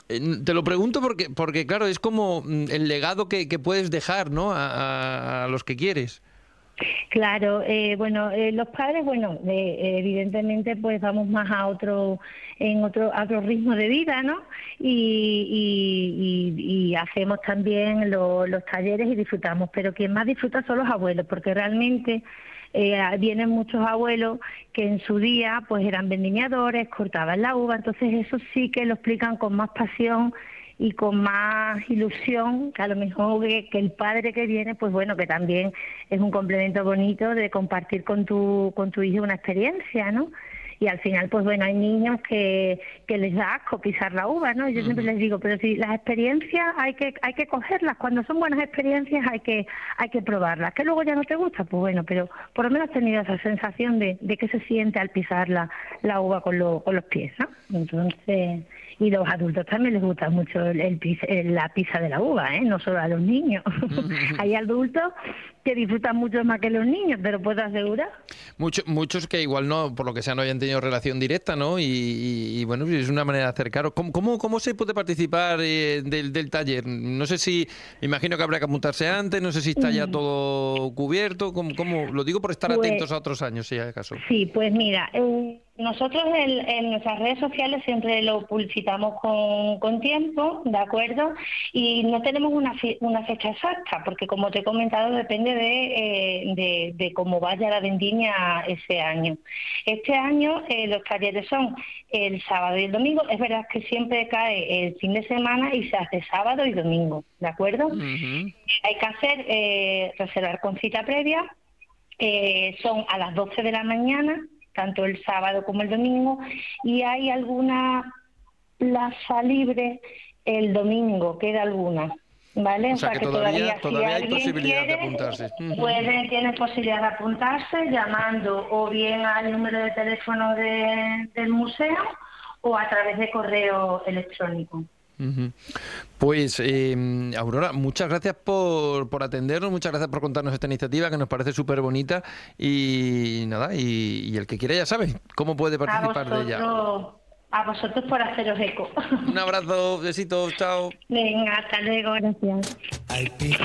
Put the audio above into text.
Te lo pregunto porque claro, es como el legado que puedes dejar, ¿no? A los que quieres. Claro, bueno, los padres, bueno, evidentemente pues vamos más a a otro ritmo de vida, ¿no? Y hacemos también los talleres y disfrutamos, pero quien más disfruta son los abuelos, porque realmente vienen muchos abuelos que en su día pues eran vendimiadores, cortaban la uva, entonces eso sí que lo explican con más pasión y con más ilusión, que a lo mejor que el padre que viene, pues bueno, que también es un complemento bonito de compartir con tu hijo una experiencia, ¿no? Y al final, pues bueno, hay niños que les da asco pisar la uva, ¿no? Yo siempre Ujú. les digo, pero si las experiencias hay que cogerlas, cuando son buenas experiencias hay que probarlas, que luego ya no te gusta, pues bueno, pero por lo menos has tenido esa sensación de que se siente al pisar la uva con los pies, ¿no? Entonces, y los adultos también les gusta mucho la pizza de la uva, ¿eh? No solo a los niños. Hay adultos que disfrutan mucho más que los niños, te lo puedo asegurar. Muchos que igual no, por lo que sea, no hayan tenido relación directa, ¿no? Y bueno, pues es una manera de acercaros. ¿Cómo se puede participar del taller? No sé si, me imagino que habrá que apuntarse antes, no sé si está ya Mm, todo cubierto. Lo digo por estar Pues atentos a otros años, si acaso. sí, pues mira, nosotros en nuestras redes sociales siempre lo publicitamos con tiempo, ¿de acuerdo? Y no tenemos una fecha exacta, porque como te he comentado, depende de cómo vaya la vendimia ese año. Este año los talleres son el sábado y el domingo. Es verdad que siempre cae el fin de semana y se hace sábado y domingo, ¿de acuerdo? Ujú. Hay que reservar con cita previa. Son a las 12 de la mañana, tanto el sábado como el domingo, y hay alguna plaza libre el domingo, queda alguna, ¿vale? O O sea sea que que todavía, todavía, si todavía hay alguien posibilidad de quiere, apuntarse. Ujú. tiene posibilidad de apuntarse llamando o bien al número de teléfono del museo o a través de correo electrónico. Ujú. Pues, Aurora, muchas gracias por atendernos, muchas gracias por contarnos esta iniciativa que nos parece súper bonita y nada, y el que quiera ya sabe cómo puede A participar de ella. vosotros, a vosotros por haceros eco. Un abrazo, besitos, chao. Venga, hasta luego, gracias. Al pico.